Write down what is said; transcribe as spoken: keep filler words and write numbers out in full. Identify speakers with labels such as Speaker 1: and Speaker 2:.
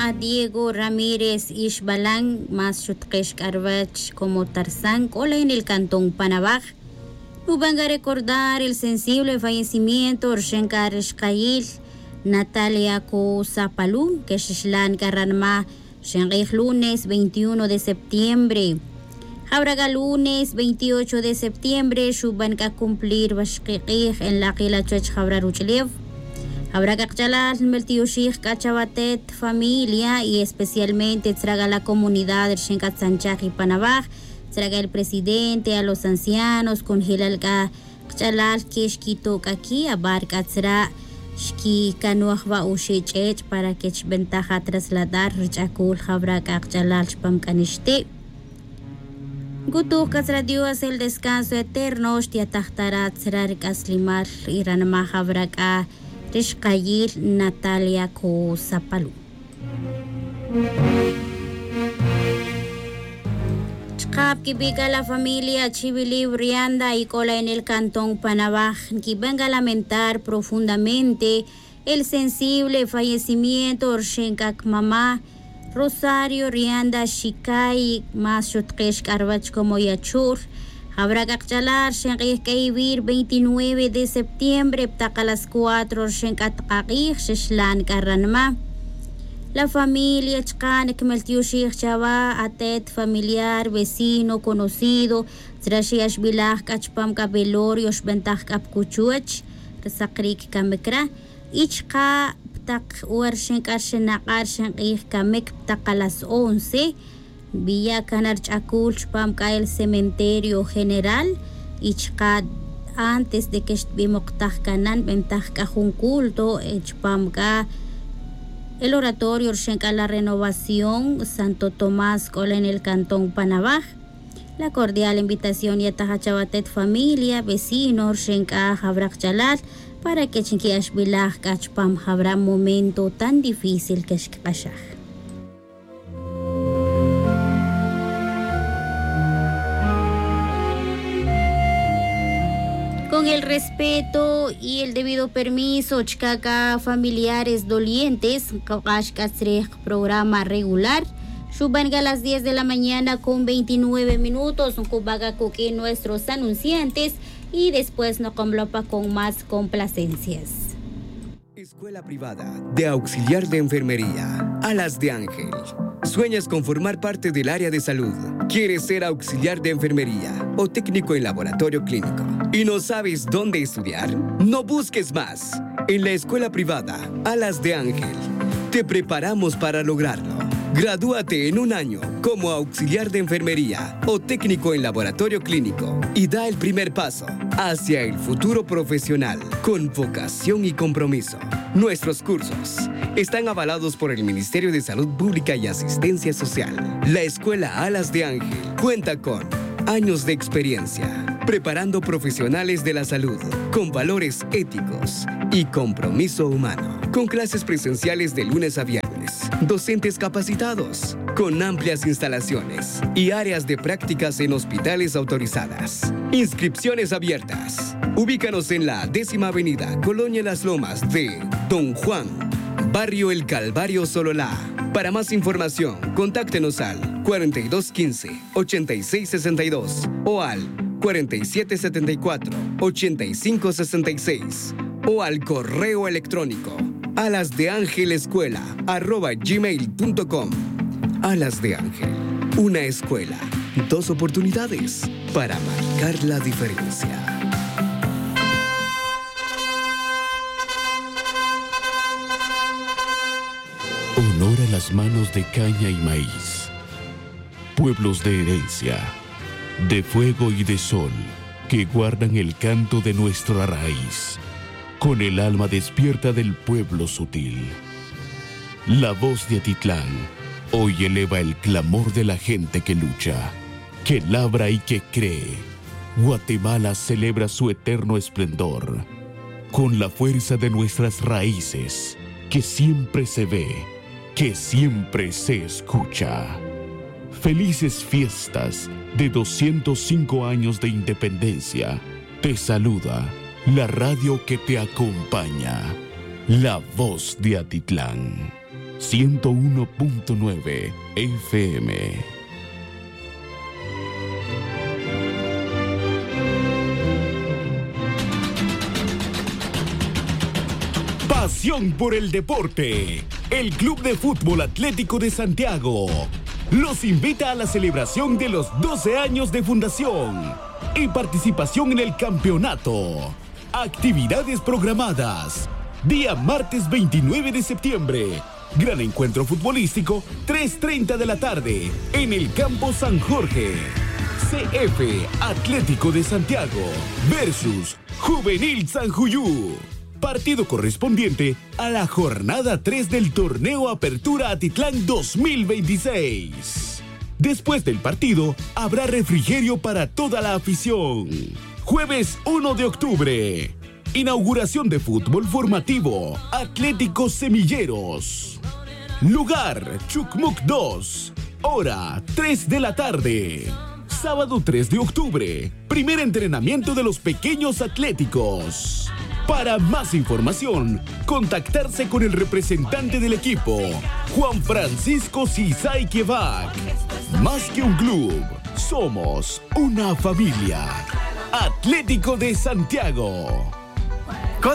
Speaker 1: a Diego Ramírez Ishbalan, más Shutkesh Carvach como Tarzán, cola en el cantón Panabaj. No van a recordar el sensible fallecimiento de Shenkar Shkail, Natalia Kozapalú, que Shishlan Karanma, Shenrich lunes veintiuno de septiembre. Habraga lunes veintiocho de septiembre, Shuban ka cumplir Bashkikih en la Kila Chuech Habraruchlev. Habraga Kchalal, Meltiushich, Kachabatet, familia y especialmente traga la comunidad de Shenkat Sanchak y Panabaj, traga el presidente, a los ancianos, con Hilalka Kchalal, Kishkito Kaki, abarca tra Shki Kanuahva Ushechech para que ventaja trasladar Richakul Habraga Kchalal Shpam Kanishte. Gutu Kasradio hace el descanso eterno, Shtia Tahtarat Srar Kaslimar, Iranama Habraga Rishkayil Natalia Kozapalú. Chkap que pica la familia Chivili Brianda y cola en el cantón Panabaj, que venga a lamentar profundamente el sensible fallecimiento de Shenkak Mamá Rosario Rianda Shikai más Shutkesh Karvach como Yachur. Habrá que chalar Shenkak Kaibir veintinueve de septiembre, ptaca las cuatro Shenkat Kakih, Shishlan Karanma. La familia Chkan Kmeltiushich Chava, Atet, familiar, vecino, conocido, Trashiash Bilah Kachpam Kabelorio, Shbentach Kapkuchuach, Resakrik Kamekra, Ichka Ptak Uershen Karshenakar Shenkih Kamek Ptaca las once. Villa Canarchakul, Chpamka el cementerio general, Ichka antes de que Bimoktaj Kanan, Bentajka un culto, Chpamka el oratorio Shenka la renovación, Santo Tomás Cola en el cantón Panabaj. La cordial invitación y Atahachabatet familia, vecinos, Shenka Habrak Chalal, para que Chinkiash Bilah Kachpam habrá momento tan difícil que Shkashah. Con el respeto y el debido permiso, Chkaka familiares dolientes, Kawashkatsrek programa regular, Shubanga a las diez de la mañana con veintinueve minutos, Kubaga Kuki nuestros anunciantes y después nos convlopa con más complacencias.
Speaker 2: Escuela privada de auxiliar de enfermería, Alas de Ángel. ¿Sueñas con formar parte del área de salud? ¿Quieres ser auxiliar de enfermería o técnico en laboratorio clínico y no sabes dónde estudiar? No busques más. En la escuela privada Alas de Ángel te preparamos para lograrlo. Gradúate en un año como auxiliar de enfermería o técnico en laboratorio clínico y da el primer paso hacia el futuro profesional con vocación y compromiso. Nuestros cursos están avalados por el Ministerio de Salud Pública y Asistencia Social. La Escuela Alas de Ángel cuenta con años de experiencia, preparando profesionales de la salud con valores éticos y compromiso humano, con clases presenciales de lunes a viernes, docentes capacitados, con amplias instalaciones y áreas de prácticas en hospitales autorizadas. Inscripciones abiertas. Ubícanos en la décima avenida, Colonia Las Lomas de Don Juan, Barrio El Calvario, Sololá. Para más información, contáctenos al cuarenta y dos quince, ochenta y seis sesenta y dos o al cuarenta y siete setenta y cuatro, ochenta y cinco sesenta y seis o al correo electrónico alasdeangelescuela arroba gmail punto com. Alas de Ángel, una escuela, dos oportunidades para marcar la diferencia.
Speaker 3: Honor a las manos de caña y maíz, pueblos de herencia, de fuego y de sol, que guardan el canto de nuestra raíz, con el alma despierta del pueblo sutil. La voz de Atitlán hoy eleva el clamor de la gente que lucha, que labra y que cree. Guatemala celebra su eterno esplendor, con la fuerza de nuestras raíces, que siempre se ve, que siempre se escucha. Felices fiestas de doscientos cinco años de independencia. Te saluda la radio que te acompaña, la voz de Atitlán. ciento uno punto nueve F M. Pasión por el deporte. El Club de Fútbol Atlético de Santiago los invita a la celebración de los doce años de fundación y participación en el campeonato. Actividades programadas. Día martes veintinueve de septiembre. Gran encuentro futbolístico, tres treinta de la tarde, en el Campo San Jorge. C F Atlético de Santiago versus Juvenil Sanjuyú. Partido correspondiente a la jornada tres del Torneo Apertura Atitlán dos mil veintiséis. Después del partido, habrá refrigerio para toda la afición. Jueves uno de octubre. Inauguración de fútbol formativo, Atlético Semilleros. Lugar, Chucmuc dos. Hora, tres de la tarde. Sábado tres de octubre. Primer entrenamiento de los pequeños atléticos. Para más información, contactarse con el representante del equipo, Juan Francisco Cisay Quevac. Más que un club, somos una familia. Atlético de Santiago.